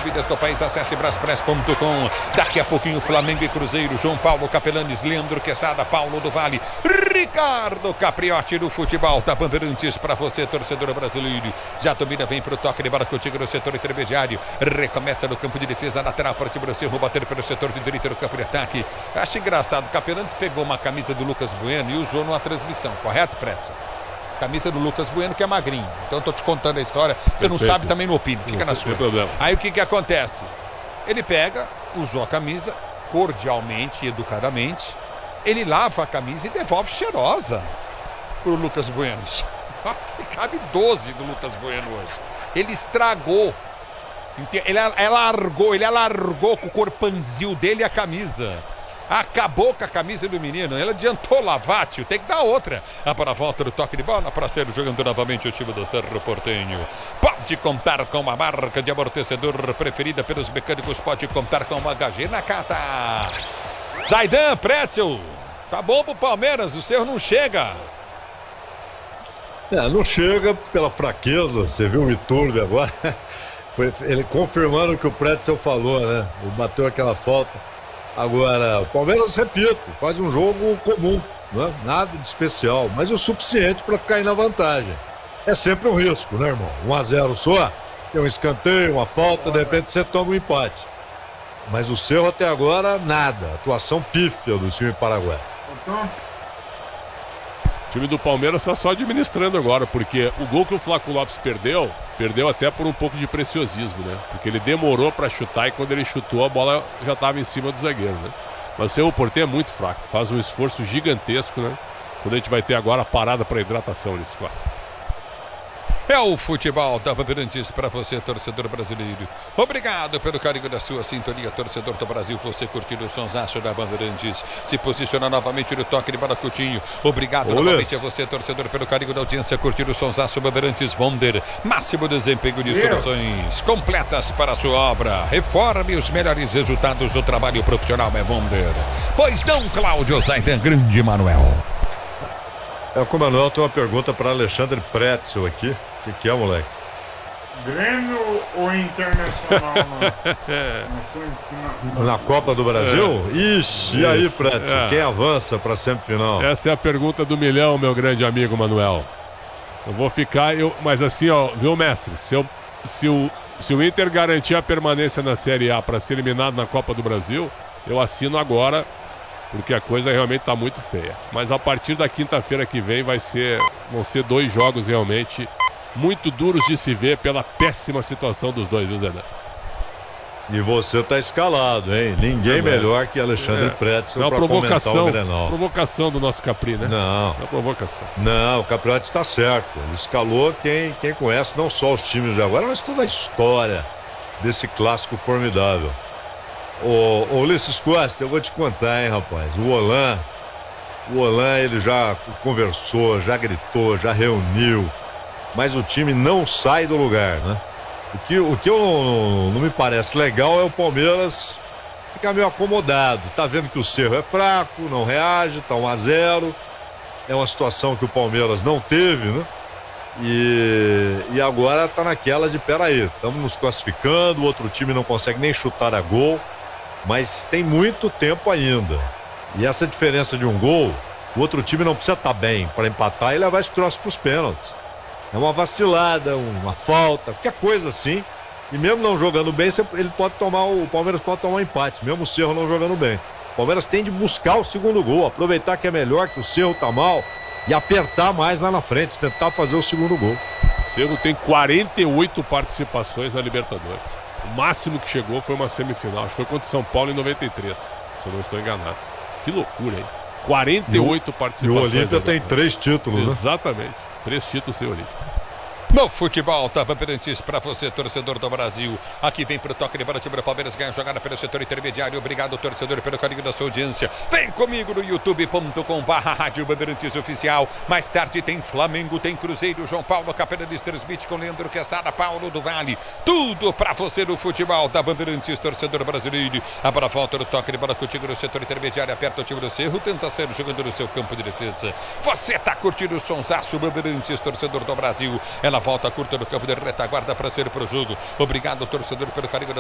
bebidas do país. Acesse braspress.com. Daqui a pouquinho Flamengo e Cruzeiro. João Paulo Capelanes, Leandro Quesada, Paulo do Vale, Ricardo Capriotti do futebol da Bandeirantes para você, torcedor brasileiro. Já domina, vem pro toque de bola contigo no setor intermediário. Recomeça no campo de defesa, lateral para o time do Cerro, bater pelo setor de direita no campo de ataque. Acho engraçado, Capelanes pegou uma camisa do Lucas Bueno e usou numa transmissão, correto, Pretzel? Camisa do Lucas Bueno, que é magrinho. Então eu tô te contando a história. Você não sabe, também não opina. Fica na sua. Aí o que acontece? Ele pega, usou a camisa, cordialmente e educadamente. Ele lava a camisa e devolve cheirosa pro Lucas Bueno. Cabe 12 do Lucas Bueno hoje. Ele estragou. Ele alargou com o corpanzil dele a camisa. Acabou com a camisa do menino. Ele adiantou lavar, tio. Tem que dar outra. Para a volta do toque de bola. Para ser jogando novamente o time do Cerro Porteño. Pode contar com uma marca de amortecedor preferida pelos mecânicos. Pode contar com uma HG Nakata. Zaidan, Pretzel. Tá bom pro Palmeiras. O Cerro não chega. Não chega pela fraqueza. Você viu o Iturbe agora? Foi ele confirmando o que o Pretzel falou, né? Ele bateu aquela falta. Agora, o Palmeiras, repito, faz um jogo comum, né? Nada de especial, mas o suficiente para ficar aí na vantagem. É sempre um risco, né, irmão? 1-0 só, tem um escanteio, uma falta, de repente você toma um empate. Mas o Cerro até agora, nada. Atuação pífia do time paraguaio. O time do Palmeiras está só administrando agora, porque o gol que o Flaco Lopes perdeu até por um pouco de preciosismo, né? Porque ele demorou para chutar e quando ele chutou a bola já estava em cima do zagueiro, né? Mas o Cerro Porteño é muito fraco, faz um esforço gigantesco, né? Quando a gente vai ter agora a parada para hidratação nesse Costa. É o futebol da Bandeirantes para você, torcedor brasileiro. Obrigado pelo carinho da sua sintonia, torcedor do Brasil. Você curtindo o sonsaço da Bandeirantes. Se posiciona novamente no toque de bola, Coutinho. Obrigado novamente a você, torcedor, pelo carinho da audiência. Curtindo o sonsaço Bandeirantes Wonder. Máximo desempenho de soluções completas para a sua obra. Reforme os melhores resultados do trabalho profissional é Wonder. Pois não, Cláudio Zaidan, grande Manuel. O Manuel tem uma pergunta para Alexandre Pretzel aqui. O que é, moleque? Grêmio ou Internacional na Copa do Brasil? Ixi, e aí, Pretzel? Quem avança para a semifinal? Essa é a pergunta do milhão, meu grande amigo Manuel. Eu vou ficar, mas assim, ó, viu, mestre? Se o Inter garantir a permanência na Série A para ser eliminado na Copa do Brasil, eu assino agora, porque a coisa realmente está muito feia. Mas a partir da quinta-feira que vem vão ser 2 jogos realmente muito duros de se ver pela péssima situação dos dois, viu, Zé? E você tá escalado, hein? Ninguém melhor que Alexandre Pretzel para comentar o Grenal. Provocação do nosso Capri, né? Não. É provocação. Não, o Capriotti está certo. Ele escalou quem conhece não só os times de agora, mas toda a história desse clássico formidável. Ô Ulisses Costa, eu vou te contar, hein, rapaz. O Olan, ele já conversou, já gritou, já reuniu. Mas o time não sai do lugar, né? O que não me parece legal é o Palmeiras ficar meio acomodado. Tá vendo que o Cerro é fraco, não reage, tá 1-0. É uma situação que o Palmeiras não teve, né? E agora tá naquela de, peraí, estamos nos classificando, o outro time não consegue nem chutar a gol, mas tem muito tempo ainda. E essa diferença de um gol, o outro time não precisa estar bem para empatar e levar esse troço para os pênaltis. É uma vacilada, uma falta, qualquer coisa assim. E mesmo não jogando bem, o Palmeiras pode tomar um empate, mesmo o Cerro não jogando bem. O Palmeiras tem de buscar o segundo gol, aproveitar que é melhor, que o Cerro tá mal, e apertar mais lá na frente, tentar fazer o segundo gol. O Cerro tem 48 participações na Libertadores. O máximo que chegou foi uma semifinal, acho que foi contra o São Paulo em 93, se eu não estou enganado. Que loucura, hein? 48 participações. E o Olímpia tem 3 títulos, né? Exatamente. 3 títulos tem o Olímpia. No futebol, tá Bandeirantes para você, torcedor do Brasil. Aqui vem pro toque de bola, o time do Palmeiras ganha jogada pelo setor intermediário. Obrigado, torcedor, pelo carinho da sua audiência. Vem comigo no youtube.com/Rádio Bandeirantes Oficial. Mais tarde tem Flamengo, tem Cruzeiro. João Paulo Capelanes transmite com Leandro Quesada, Paulo do Vale. Tudo para você no futebol da Bandeirantes, torcedor brasileiro. A bola volta no toque de bola contigo no setor intermediário. Aperta o time do Cerro, tenta ser jogando no seu campo de defesa. Você tá curtindo o sonsaço Bandeirantes, torcedor do Brasil. Ela volta curta no campo de retaguarda para ser pro jogo. Obrigado, torcedor, pelo carinho da